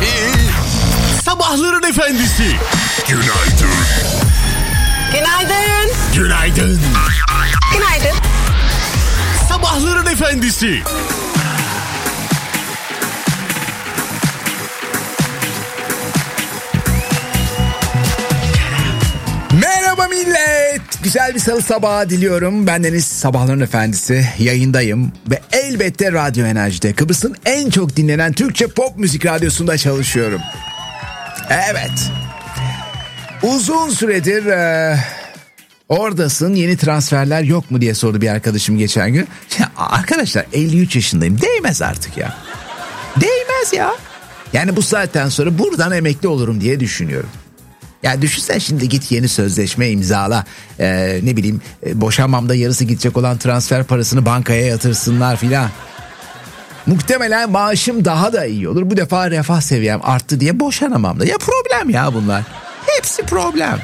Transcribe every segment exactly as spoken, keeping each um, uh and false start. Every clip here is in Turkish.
Sabahların efendisi. Günaydın. Günaydın. Günaydın. Günaydın. Sabahların efendisi. Merhaba millet. Güzel bir salı sabahı diliyorum. Bendeniz Sabahların Efendisi. Yayındayım ve elbette Radyo Enerji'de, Kıbrıs'ın en çok dinlenen Türkçe pop müzik radyosunda çalışıyorum. Evet. Uzun süredir e, oradasın, yeni transferler yok mu diye sordu bir arkadaşım geçen gün. Ya arkadaşlar, elli üç yaşındayım. Değmez artık ya. Değmez ya. Yani bu saatten sonra buradan emekli olurum diye düşünüyorum. Ya düşünsen şimdi, git yeni sözleşme imzala. Ee, ne bileyim e, boşanmamda yarısı gidecek olan transfer parasını bankaya yatırsınlar filan. Muhtemelen maaşım daha da iyi olur. Bu defa refah seviyem arttı diye boşanamam da. Ya problem ya bunlar. Hepsi problem.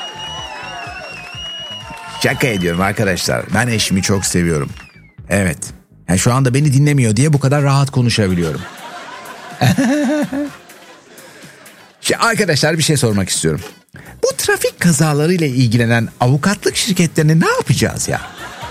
Şaka ediyorum arkadaşlar. Ben eşimi çok seviyorum. Evet. Yani şu anda beni dinlemiyor diye bu kadar rahat konuşabiliyorum. Şimdi arkadaşlar, bir şey sormak istiyorum. Bu trafik kazalarıyla ilgilenen avukatlık şirketlerine ne yapacağız ya?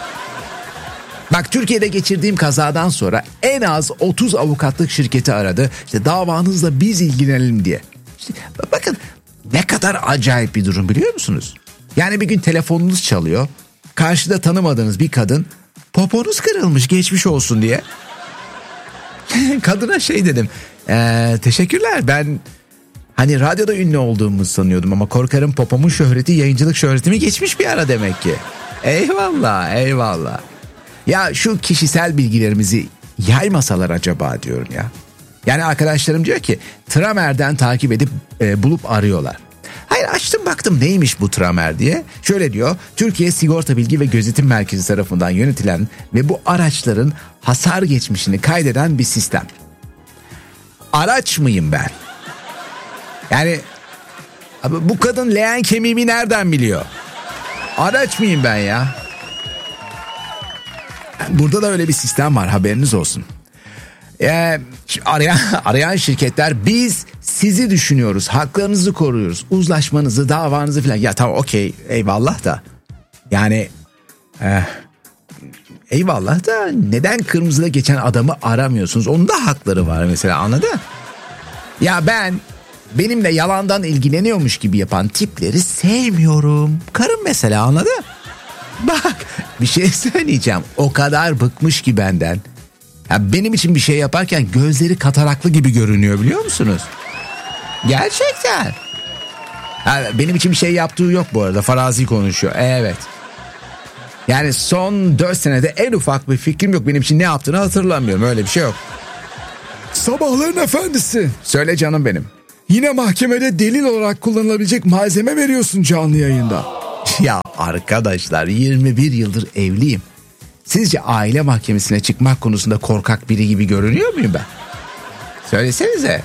Bak, Türkiye'de geçirdiğim kazadan sonra en az otuz avukatlık şirketi aradı. İşte davanızla biz ilgilenelim diye. İşte bakın ne kadar acayip bir durum, biliyor musunuz? Yani bir gün telefonunuz çalıyor. Karşıda tanımadığınız bir kadın, poponuz kırılmış geçmiş olsun diye. Kadına şey dedim. Ee, teşekkürler, ben hani radyoda ünlü olduğumu sanıyordum ama korkarım popomun şöhreti yayıncılık şöhretimi geçmiş bir ara demek ki. Eyvallah, eyvallah. Ya şu kişisel bilgilerimizi yaymasalar acaba diyorum ya. Yani arkadaşlarım diyor ki Tramer'den takip edip e, bulup arıyorlar. Hayır, açtım baktım neymiş bu Tramer diye. Şöyle diyor: Türkiye Sigorta Bilgi ve Gözetim Merkezi tarafından yönetilen ve bu araçların hasar geçmişini kaydeden bir sistem. Araç mıyım ben? Yani abi, bu kadın leğen kemiğimi nereden biliyor? Araç mıyım ben ya? Burada da öyle bir sistem var, haberiniz olsun. Ee, arayan, arayan şirketler, biz sizi düşünüyoruz, haklarınızı koruyoruz, uzlaşmanızı, davanızı falan. Ya tamam, okey, eyvallah da yani e, eyvallah da neden kırmızıda geçen adamı aramıyorsunuz? Onun da hakları var mesela, anladın? Ya ben benimle yalandan ilgileniyormuş gibi yapan tipleri sevmiyorum. Karım mesela, anladın? Bak, bir şey söyleyeceğim. O kadar bıkmış ki benden. Ya benim için bir şey yaparken gözleri kataraklı gibi görünüyor, biliyor musunuz? Gerçekten. Ya benim için bir şey yaptığı yok bu arada. Farazi konuşuyor. Evet. Yani son dört senede en ufak bir fikrim yok. Benim için ne yaptığını hatırlamıyorum. Öyle bir şey yok. Sabahların efendisi. Söyle canım benim. Yine mahkemede delil olarak kullanılabilecek malzeme veriyorsun canlı yayında. Ya arkadaşlar, yirmi bir yıldır evliyim. Sizce aile mahkemesine çıkmak konusunda korkak biri gibi görünüyor muyum ben? Söylesenize.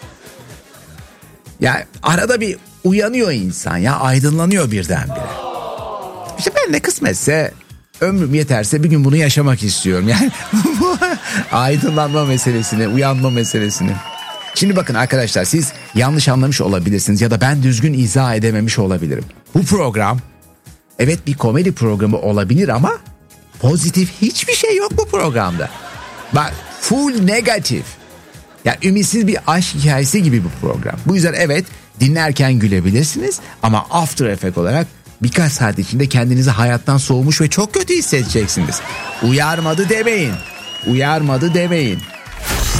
Ya arada bir uyanıyor insan ya, aydınlanıyor birdenbire. İşte ben de kısmetse, ömrüm yeterse bir gün bunu yaşamak istiyorum. Yani bu aydınlanma meselesini, uyanma meselesini. Şimdi bakın arkadaşlar, siz yanlış anlamış olabilirsiniz ya da ben düzgün izah edememiş olabilirim. Bu program evet bir komedi programı olabilir ama pozitif hiçbir şey yok bu programda. Bak, full negatif. Ya ümitsiz bir aşk hikayesi gibi bu program. Bu yüzden evet, dinlerken gülebilirsiniz ama after effect olarak birkaç saat içinde kendinizi hayattan soğumuş ve çok kötü hissedeceksiniz. Uyarmadı demeyin. Uyarmadı demeyin.